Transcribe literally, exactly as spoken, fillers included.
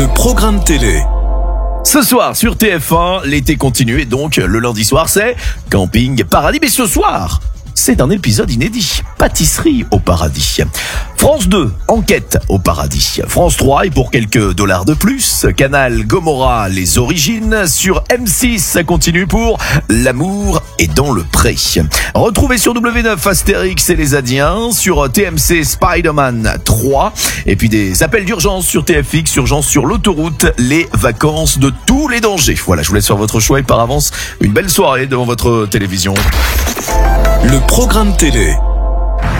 programme télé. Ce soir sur T F un, l'été continue et donc le lundi soir c'est Camping Paradis. Mais ce soir, c'est un épisode inédit, Pâtisserie au paradis. France deux, Enquête au paradis. France trois, et pour quelques dollars de plus, Canal Gomorrah, les origines. Sur M six, ça continue pour L'amour est dans le pré. Retrouvez sur W neuf Astérix et les Adiens, sur T M C Spider-Man trois, et puis des appels d'urgence sur T F X, urgence sur l'autoroute, les vacances de tous les dangers. Voilà, je vous laisse faire votre choix et par avance, une belle soirée devant votre télévision. Le programme télé.